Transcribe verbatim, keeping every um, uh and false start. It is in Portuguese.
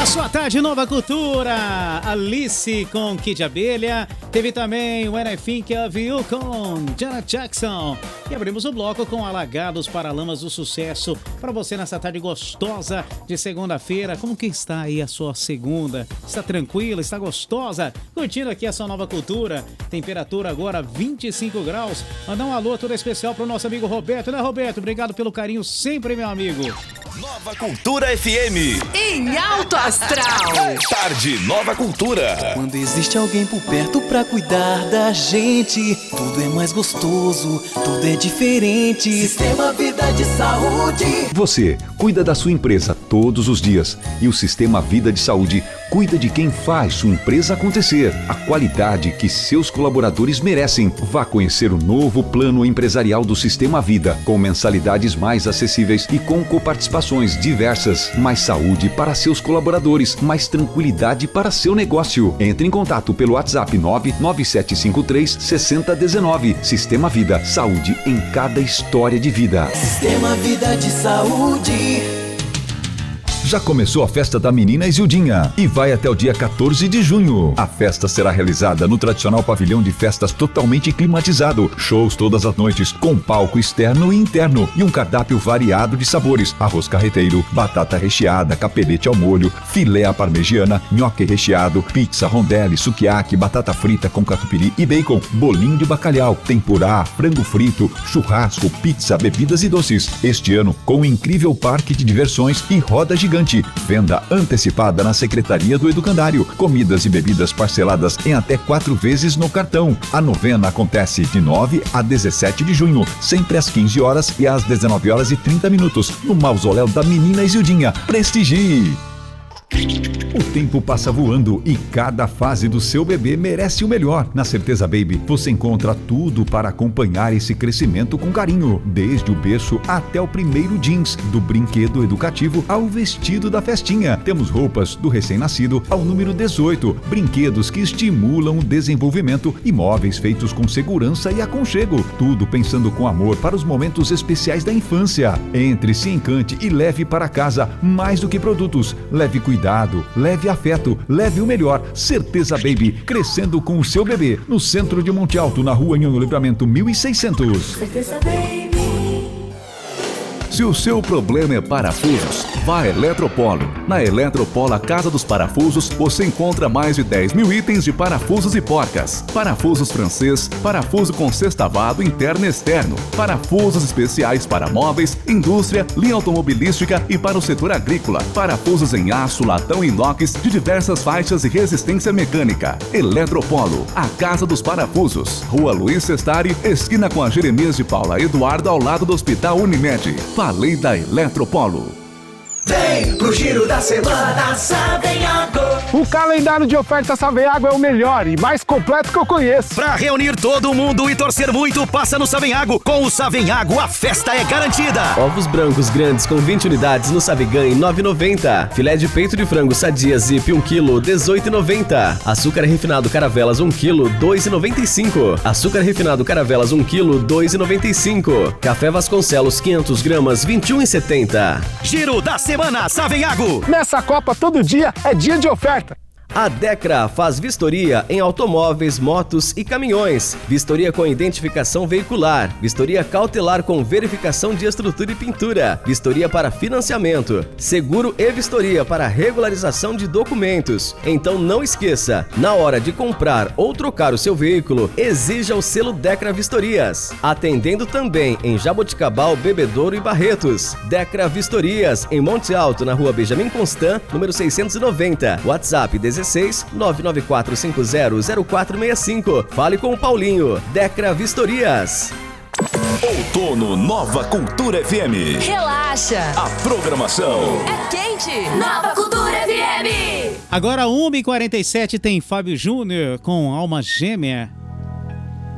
Sua tarde, Nova Cultura. Alice com Kid Abelha. Teve também When I Think of You com Janet Jackson. E abrimos o bloco com Alagados Paralamas do Sucesso. Para você nessa tarde gostosa de segunda-feira. Como que está aí a sua segunda? Está tranquila? Está gostosa? Curtindo aqui a sua Nova Cultura. Temperatura agora vinte e cinco graus. Mandar um alô todo especial para o nosso amigo Roberto, né, Roberto? Obrigado pelo carinho sempre, meu amigo. Nova Cultura F M. Em alto astral. Tarde Nova Cultura. Quando existe alguém por perto pra cuidar da gente, tudo é mais gostoso, tudo é diferente. Sistema Vida de Saúde. Você cuida da sua empresa todos os dias e o Sistema Vida de Saúde cuida de quem faz sua empresa acontecer. A qualidade que seus colaboradores merecem. Vá conhecer o novo plano empresarial do Sistema Vida, com mensalidades mais acessíveis e com coparticipações diversas. Mais saúde para seus colaboradores, mais tranquilidade para seu negócio. Entre em contato pelo WhatsApp nove nove sete cinco três seis zero um nove. Sistema Vida, saúde em cada história de vida. Sistema Vida de Saúde. Já começou a festa da Menina Isildinha e vai até o dia quatorze de junho. A festa será realizada no tradicional pavilhão de festas totalmente climatizado. Shows todas as noites, com palco externo e interno e um cardápio variado de sabores. Arroz carreteiro, batata recheada, capelete ao molho, filé à parmegiana, nhoque recheado, pizza, rondelli, sukiyaki, batata frita com catupiry e bacon, bolinho de bacalhau, tempurá, frango frito, churrasco, pizza, bebidas e doces. Este ano, com um incrível parque de diversões e roda gigante. Venda antecipada na Secretaria do Educandário. Comidas e bebidas parceladas em até quatro vezes no cartão. A novena acontece de nove a dezessete de junho, sempre às quinze horas e às dezenove horas e trinta minutos, no mausoléu da Menina Isildinha. Prestigie! O tempo passa voando e cada fase do seu bebê merece o melhor. Na Certeza Baby, você encontra tudo para acompanhar esse crescimento com carinho, desde o berço até o primeiro jeans, do brinquedo educativo ao vestido da festinha. Temos roupas do recém-nascido ao número dezoito, brinquedos que estimulam o desenvolvimento e móveis feitos com segurança e aconchego. Tudo pensando com amor para os momentos especiais da infância. Entre, se encante e leve para casa mais do que produtos. Leve cuidado. Cuidado, leve afeto, leve o melhor. Certeza Baby, crescendo com o seu bebê. No centro de Monte Alto, na rua Nhonho Livramento mil e seiscentos. Certeza Baby. Se o seu problema é parafusos, vá a Eletropolo. Na Eletropolo, a Casa dos Parafusos, você encontra mais de dez mil itens de parafusos e porcas. Parafusos francês, parafuso com sextavado interno e externo, parafusos especiais para móveis, indústria, linha automobilística e para o setor agrícola. Parafusos em aço, latão e inox de diversas faixas e resistência mecânica. Eletropolo, a Casa dos Parafusos. Rua Luiz Sestari, esquina com a Jeremias de Paula Eduardo, ao lado do Hospital Unimed. Falei da Eletropolo. Vem pro Giro da Semana Savenhago. O calendário de ofertas Savenhago é o melhor e mais completo que eu conheço. Pra reunir todo mundo e torcer muito, passa no Savenhago. Com o Savenhago, a festa é garantida. Ovos brancos grandes com vinte unidades no Savigan, nove reais e noventa centavos. Filé de peito de frango Sadia Zip um quilo, dezoito reais e noventa centavos. Açúcar refinado Caravelas um quilo, dois reais e noventa e cinco centavos. Açúcar refinado Caravelas um quilo, dois reais e noventa e cinco centavos. Café Vasconcelos quinhentas gramas, vinte e um reais e setenta centavos. Giro da Semana Savenhago. Nessa Copa, todo dia é dia de oferta. A Decra faz vistoria em automóveis, motos e caminhões. Vistoria com identificação veicular. Vistoria cautelar com verificação de estrutura e pintura. Vistoria para financiamento. Seguro e vistoria para regularização de documentos. Então não esqueça, na hora de comprar ou trocar o seu veículo, exija o selo Decra Vistorias. Atendendo também em Jaboticabal, Bebedouro e Barretos. Decra Vistorias, em Monte Alto, na rua Benjamin Constant, número seiscentos e noventa. WhatsApp dezesseis nove nove quatro cinco zero zero quatro seis cinco. Fale com o Paulinho. Decra Vistorias. Outono Nova Cultura F M. Relaxa. A programação É quente. Nova Cultura F M. Agora uma e quarenta e sete tem Fábio Júnior com Alma Gêmea.